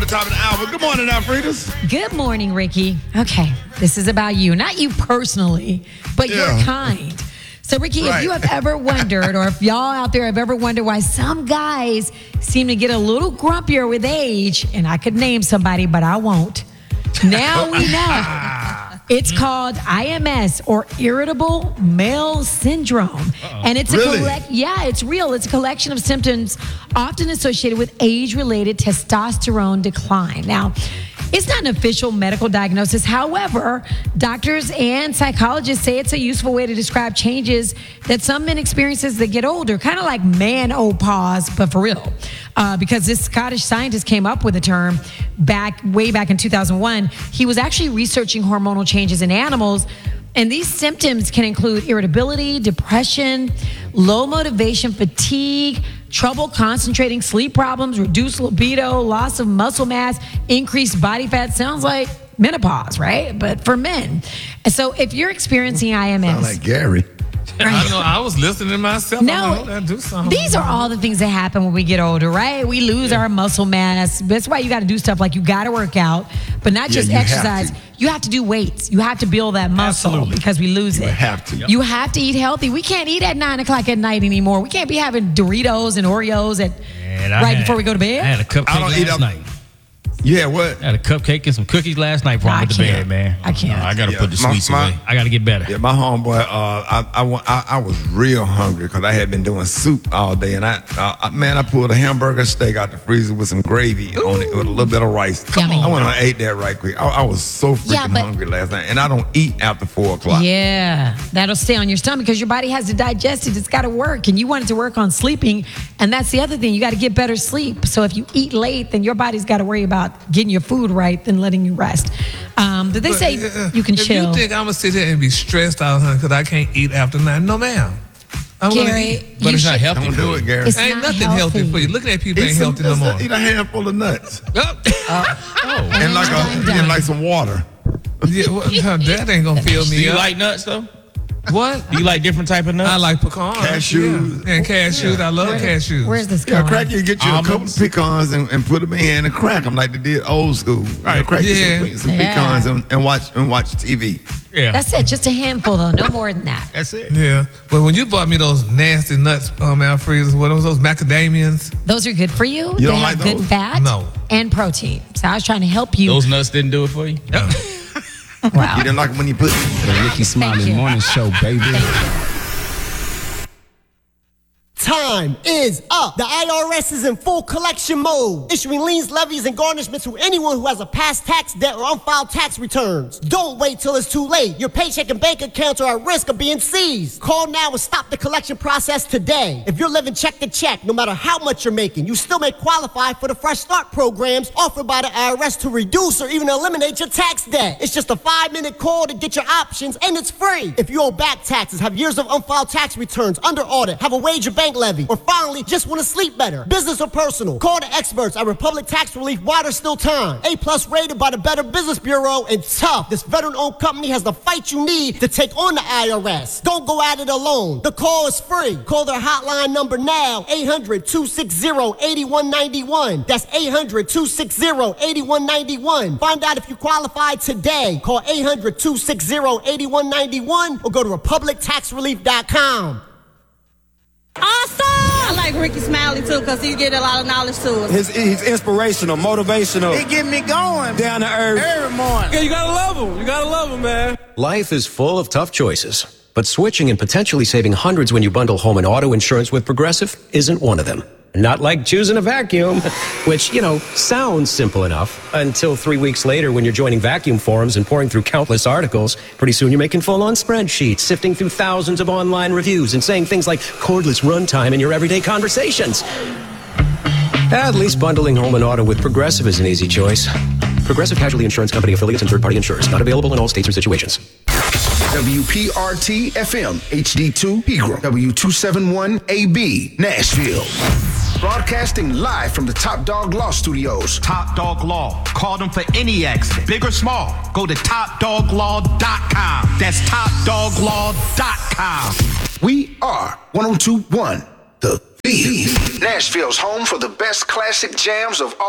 the top of the hour. Good morning, Alfredas. Good morning, Ricky. Okay, this is about you. Not you personally, but your kind. So, Ricky, if you have ever wondered, or if y'all out there have ever wondered why some guys seem to get a little grumpier with age, and I could name somebody, but I won't. Now we know. It's called IMS, or Irritable Male Syndrome. And it's it's real. It's a collection of symptoms often associated with age-related testosterone decline. Now, it's not an official medical diagnosis. However, doctors and psychologists say it's a useful way to describe changes that some men experience as they get older, kind of like man-o-pause, but for real. Because this Scottish scientist came up with the term way back in 2001. He was actually researching hormonal changes in animals, and these symptoms can include irritability, depression, low motivation, fatigue, trouble concentrating, sleep problems, reduced libido, loss of muscle mass, increased body fat. Sounds like menopause, right? But for men. And so if you're experiencing IMS. Sound like Gary. I know. I was listening to myself. No, do something. These are all the things that happen when we get older, right? We lose our muscle mass. That's why you got to do stuff like you got to work out, but not just exercise. You have to do weights. You have to build that muscle because we lose it. You have to. You have to eat healthy. We can't eat at 9 o'clock at night anymore. We can't be having Doritos and Oreos before we go to bed. I had a cupcake last night. Yeah, what? I had a cupcake and some cookies last night before I went to bed, man. I can't. I got to put the sweets away. I got to get better. Yeah, my homeboy, I was real hungry because I had been doing soup all day. And I pulled a hamburger steak out the freezer with some gravy on it with a little bit of rice. I went and ate that right quick. I was so freaking hungry last night. And I don't eat after 4 o'clock. Yeah, that'll stay on your stomach because your body has to digest it. It's got to work. And you want it to work on sleeping. And that's the other thing. You got to get better sleep. So if you eat late, then your body's got to worry about getting your food right than letting you rest. But they say you can chill. If you think I'm going to sit here and be stressed out because I can't eat after 9, no, ma'am. Gary, but it's not healthy. Don't do it, Gary. Ain't nothing healthy for you. Looking at people ain't healthy no more. Eat a handful of nuts. And like some water. That ain't going to fill me up. Do you like nuts, though? What? Do you like different type of nuts? I like pecans. Cashews. Yeah. And cashews. I love cashews. Where's this going? Crack, you get you a couple of pecans and put them in and crack them like they did old school. Right. Crack some pecans and watch TV. Yeah. That's it. Just a handful, though. No more than that. That's it. Yeah. But when you bought me those nasty nuts, Alfredas, what are those macadamians? Those are good for you. You they don't have like good those? fat and protein. So I was trying to help you. Those nuts didn't do it for you? No. Wow. You didn't like them when you put The Ricky Smiley Morning Show, baby. Time is up. The IRS is in full collection mode, issuing liens, levies, and garnishments to anyone who has a past tax debt or unfiled tax returns. Don't wait till it's too late. Your paycheck and bank accounts are at risk of being seized. Call now and stop the collection process today. If you're living check to check, no matter how much you're making, you still may qualify for the Fresh Start programs offered by the IRS to reduce or even eliminate your tax debt. It's just a 5-minute call to get your options, and it's free. If you owe back taxes, have years of unfiled tax returns, under audit, have a wage or bank levy, or finally just want to sleep better, business or personal, call the experts at Republic Tax Relief while there's still time. A+ rated by the Better Business Bureau, and tough. This veteran-owned company has the fight you need to take on the IRS. Don't go at it alone. The call is free. Call their hotline number now, 800-260-8191. That's 800-260-8191. Find out if you qualify today. Call 800-260-8191 or go to republictaxrelief.com. Awesome! I like Ricky Smiley too because he get a lot of knowledge to us. He's inspirational, motivational. He get me going. Down to earth. Every morning. Yeah, you gotta love him. You gotta love him, man. Life is full of tough choices, but switching and potentially saving hundreds when you bundle home and auto insurance with Progressive isn't one of them. Not like choosing a vacuum, which, sounds simple enough until 3 weeks later when you're joining vacuum forums and pouring through countless articles. Pretty soon you're making full-on spreadsheets, sifting through thousands of online reviews and saying things like cordless runtime in your everyday conversations. At least bundling home and auto with Progressive is an easy choice. Progressive Casualty Insurance Company affiliates and third-party insurers. Not available in all states or situations. WPRT-FM, HD2, Pegram, W271AB, Nashville. Broadcasting live from the Top Dog Law Studios. Top Dog Law. Call them for any accident, big or small. Go to TopDogLaw.com. That's TopDogLaw.com. We are 102.1 The Beat. Nashville's home for the best classic jams of all.